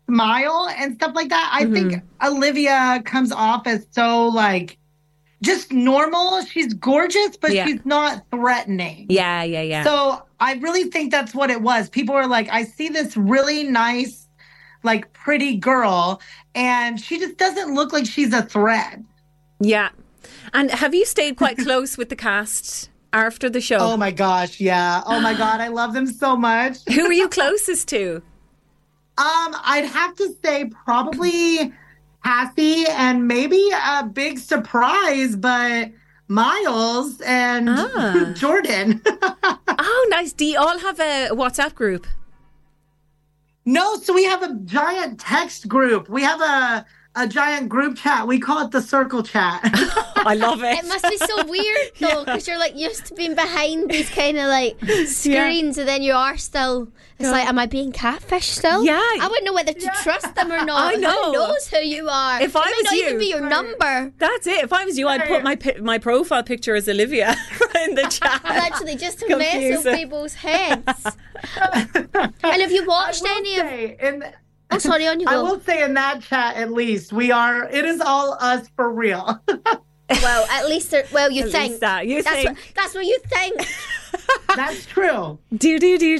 smile and stuff like that. I think Olivia comes off as so like just normal. She's gorgeous, but she's not threatening. Yeah. So I really think that's what it was. People were like, I see this really nice, like pretty girl, and she just doesn't look like she's a threat. Yeah. And have you stayed quite close with the cast after the show? Oh my gosh, yeah. Oh my God, I love them so much. Who are you closest to? I'd have to say probably Cassie, and maybe a big surprise, but Miles and Jordan. Oh, nice. Do you all have a WhatsApp group? No, so we have a giant text group. We have a giant group chat. We call it the circle chat. I love it. It must be so weird though, because you're like used to being behind these kind of like screens, and then you are still. It's like, am I being catfished still? Yeah. I wouldn't know whether to trust them or not. I know. Who knows who you are? If I was not you, even be your number. That's it. If I was you, I'd put my profile picture as Olivia in the chat. Literally, just to mess with people's heads. And have you watched any of? Oh, sorry, on you go. I will say in that chat, at least, it is all us for real. Well, at least, you think. That's what you think. That's true. Do.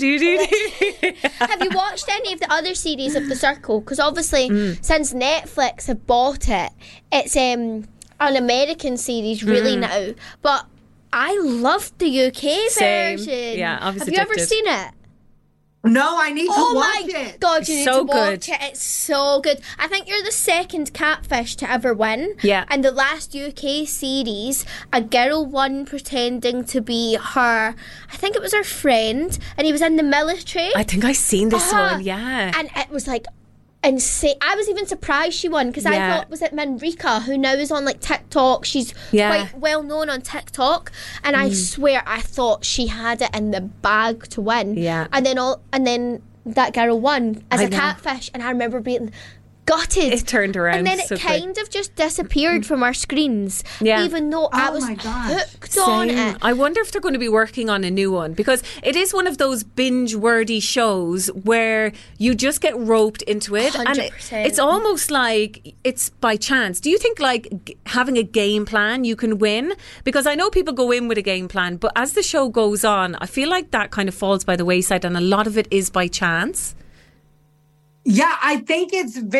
Have you watched any of the other series of The Circle? Because obviously, since Netflix have bought it, it's an American series really now. But I loved the UK version. Yeah, obviously. Have you ever seen it? No, I need to watch it. Oh my God, you need to watch it. It's so good. I think you're the second catfish to ever win. Yeah. And the last UK series, a girl won pretending to be her, I think it was her friend, and he was in the military. I think I've seen this one, yeah. And it was like insane. I was even surprised she won, because I thought, was it Manrika, who now is on like TikTok? She's quite well known on TikTok, and I swear I thought she had it in the bag to win. Yeah. And then that girl won as a catfish, and I remember being gutted. It turned around. And then it kind of just disappeared from our screens. Yeah. Even though I was hooked on it. I wonder if they're going to be working on a new one, because it is one of those binge-worthy shows where you just get roped into it. 100%. And it's almost like it's by chance. Do you think like having a game plan you can win? Because I know people go in with a game plan, but as the show goes on, I feel like that kind of falls by the wayside, and a lot of it is by chance. Yeah, I think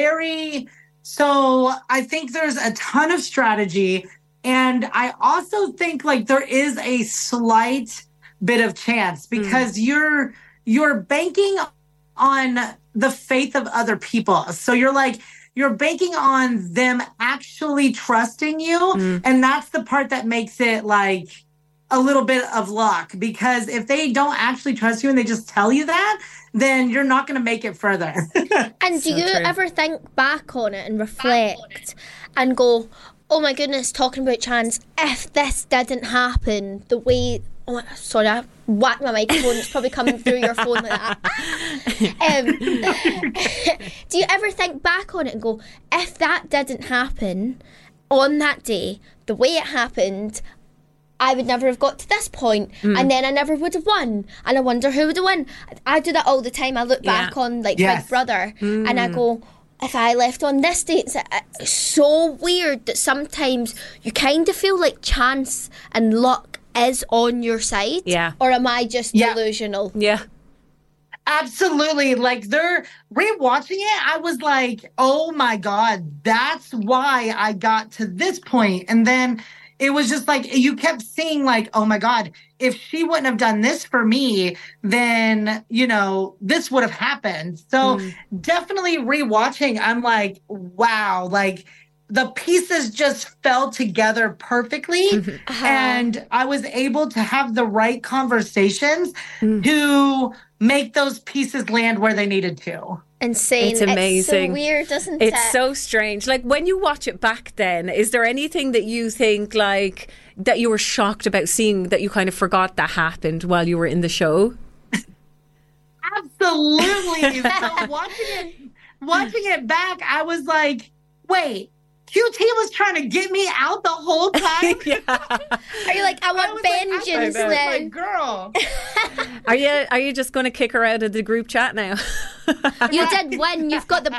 I think there's a ton of strategy. And I also think like there is a slight bit of chance, because you're banking on the faith of other people. So you're banking on them actually trusting you. And that's the part that makes it like a little bit of luck, because if they don't actually trust you and they just tell you that, then you're not going to make it further. And do you ever think back on it and reflect and go, oh my goodness, talking about chance, if this didn't happen the way... Oh, sorry, I whacked my microphone. It's probably coming through your phone like that. Do you ever think back on it and go, if that didn't happen on that day, the way it happened, I would never have got to this point, and then I never would have won, and I wonder who would have won. I do that all the time. I look back on like Big Brother, and I go, if I left on this date, it's so weird that sometimes you kind of feel like chance and luck is on your side. Yeah. Or am I just delusional? Yeah. Absolutely. Like they're rewatching it, I was like, oh my God, that's why I got to this point. And then it was just like, you kept seeing like, oh my God, if she wouldn't have done this for me, then, this would have happened. So definitely rewatching, I'm like, wow, like the pieces just fell together perfectly. And I was able to have the right conversations to make those pieces land where they needed to. Insane. It's amazing. It's so weird, isn't it? It's so strange. Like when you watch it back then, is there anything that you think like that you were shocked about seeing that you kind of forgot that happened while you were in the show? Absolutely. So watching it back, I was like, wait, QT was trying to get me out the whole time. Are you like, I want vengeance now? Like, girl. Are you just going to kick her out of the group chat now? You did win. You've got the